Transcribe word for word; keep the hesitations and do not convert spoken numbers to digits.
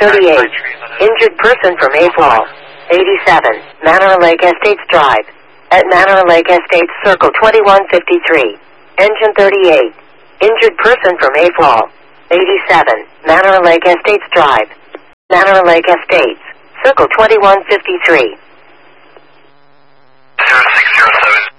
thirty-eight. Injured person from Mayfall. eighty-seven. Manor Lake Estates Drive. At Manor Lake Estates, circle twenty-one fifty-three. Engine thirty-eight. Injured person from Mayfall. eighty-seven. Manor Lake Estates Drive. Manor Lake Estates, circle twenty-one fifty-three. zero six zero seven.